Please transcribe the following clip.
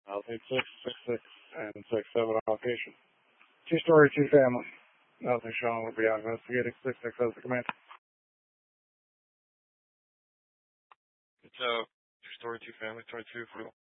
I'll take 666 and 67 allocation. 2-story, 2-family. Nothing shown will be out investigating. 66 has the command. It's a 2-story, 2-family, 22 for